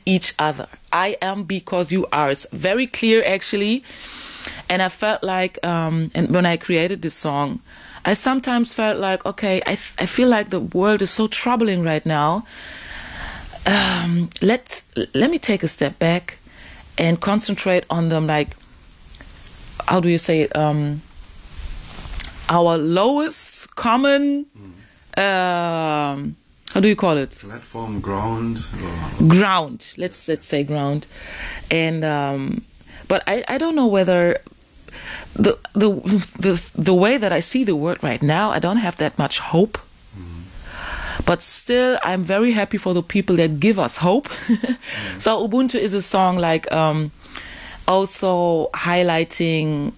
each other. I am because you are. It's very clear, actually. And I felt like, and when I created this song, I sometimes felt like, okay, I feel like the world is so troubling right now. Let me take a step back and concentrate on them, like, how do you say it? Our lowest common, how do you call it? Platform, ground. Ground. Let's say ground. And but I don't know whether the way that I see the world right now, I don't have that much hope. But still, I'm very happy for the people that give us hope. So Ubuntu is a song like also highlighting.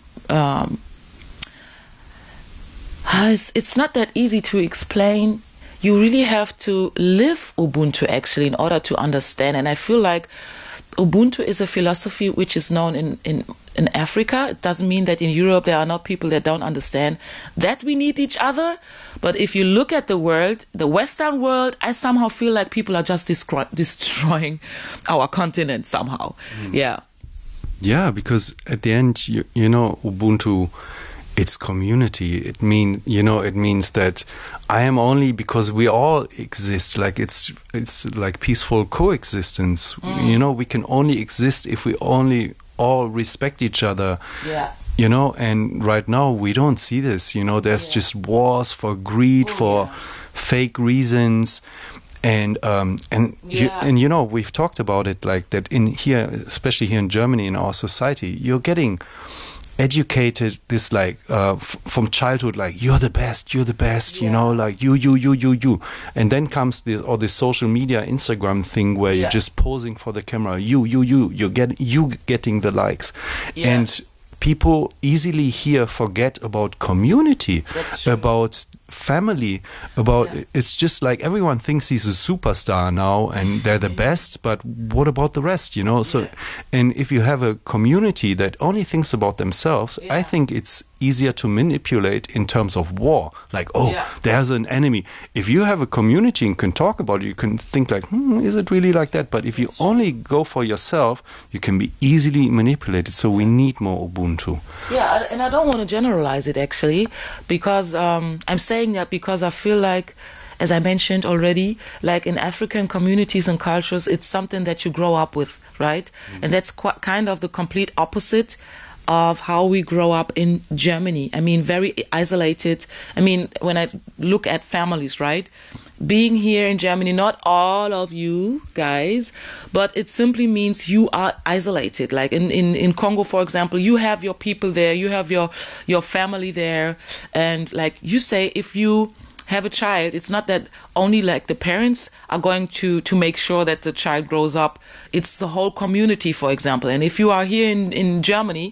It's not that easy to explain. You really have to live Ubuntu actually in order to understand. And I feel like Ubuntu is a philosophy which is known in Africa. It doesn't mean that in Europe there are not people that don't understand that we need each other. But if you look at the world, the Western world, I somehow feel like people are just destroying our continent somehow. Yeah. Yeah, because at the end, you know, Ubuntu, it's community. It means that I am only because we all exist. Like it's like peaceful coexistence. You know, we can only exist if we only all respect each other. Yeah. You know, and right now we don't see this. You know, there's just wars for greed, for fake reasons. And you know, we've talked about it like that in here, especially here in Germany, in our society, you're getting educated this like from childhood, like you're the best, you know, like you, and then comes this social media Instagram thing where you're just posing for the camera, you getting the likes, and people easily here forget about community, about family, about it's just like everyone thinks he's a superstar now and they're the best, but what about the rest, you know? So and if you have a community that only thinks about themselves, I think it's easier to manipulate in terms of war, like there's an enemy. If you have a community and can talk about it, you can think like, is it really like that? But if you only go for yourself, you can be easily manipulated. So we need more Ubuntu. Yeah, and I don't want to generalize it actually, because I'm saying that because I feel like, as I mentioned already, like in African communities and cultures, it's something that you grow up with, right? And that's kind of the complete opposite of how we grow up in Germany. I mean, very isolated. I mean, when I look at families, right? Being here in Germany, not all of you guys, but it simply means you are isolated. Like in Congo, for example, you have your people there, you have your family there. And like you say, if you have a child, it's not that only like the parents are going to make sure that the child grows up. It's the whole community, for example. And if you are here in Germany,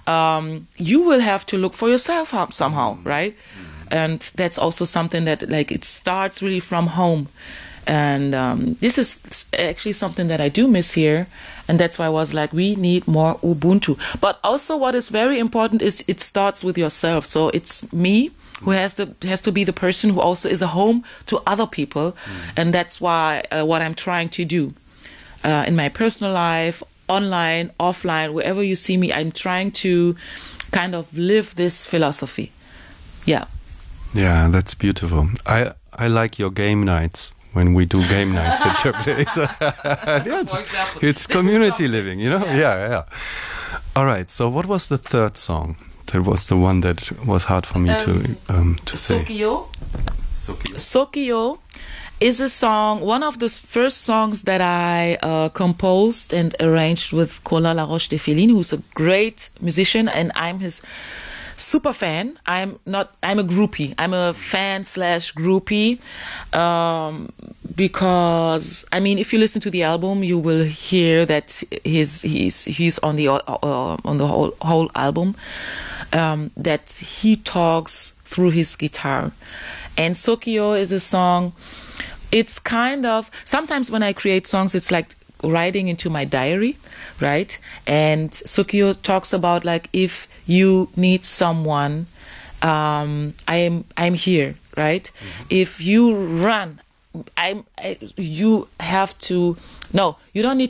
you will have to look for yourself somehow, right? And that's also something that like it starts really from home. And this is actually something that I do miss here. And that's why I was like, we need more Ubuntu. But also what is very important is it starts with yourself. So it's me who has to be the person who also is a home to other people. And that's why what I'm trying to do in my personal life, online, offline, wherever you see me, I'm trying to kind of live this philosophy. Yeah. Yeah, that's beautiful. I like your game nights when we do game nights at your place. It's community living, you know? Yeah. All right, so what was the third song? That was the one that was hard for me to say. Sokio is a song, one of the first songs that I composed and arranged with Cola La Roche de Féline, who's a great musician, and I'm his super fan. I'm a groupie. I'm a fan / groupie, because I mean, if you listen to the album, you will hear that he's on the whole album, that he talks through his guitar. And Sokio is a song. It's kind of, sometimes when I create songs, it's like writing into my diary, right? And Sokio talks about like, if you need someone, I'm here, right? If you run, you don't need